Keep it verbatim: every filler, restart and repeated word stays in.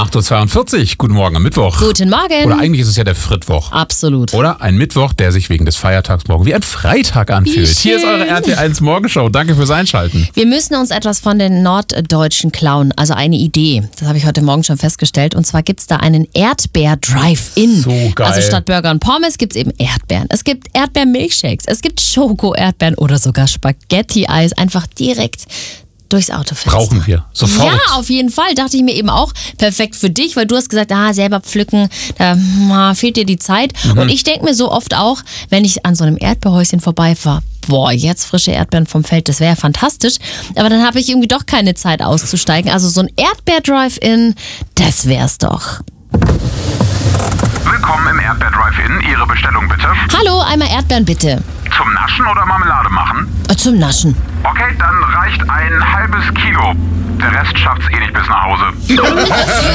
acht Uhr zweiundvierzig. Guten Morgen am Mittwoch. Guten Morgen. Oder eigentlich ist es ja der Frittwoch. Absolut. Oder ein Mittwoch, der sich wegen des Feiertags morgen wie ein Freitag anfühlt. Hier ist eure R T eins Morgenshow. Danke fürs Einschalten. Wir müssen uns etwas von den Norddeutschen klauen. Also eine Idee. Das habe ich heute Morgen schon festgestellt. Und zwar gibt es da einen Erdbeer-Drive-In. So geil. Also statt Burger und Pommes gibt es eben Erdbeeren. Es gibt Erdbeer-Milchshakes. Es gibt Schoko-Erdbeeren oder sogar Spaghetti-Eis. Einfach direkt durchs Autofenster. Brauchen wir. Sofort. Ja, auf jeden Fall. Dachte ich mir eben auch, perfekt für dich, weil du hast gesagt, ah, selber pflücken, da ah, fehlt dir die Zeit. Mhm. Und ich denke mir so oft auch, wenn ich an so einem Erdbeerhäuschen vorbeifahre, boah, jetzt frische Erdbeeren vom Feld, das wäre ja fantastisch. Aber dann habe ich irgendwie doch keine Zeit auszusteigen. Also so ein Erdbeer-Drive-In, das wär's doch. Willkommen im Erdbeer-Drive-In. Ihre Bestellung bitte. Hallo, einmal Erdbeeren bitte. Zum Naschen oder Marmelade machen? Äh, zum Naschen. Okay, dann reicht ein halbes Kilo. Der Rest schafft's eh nicht bis nach Hause.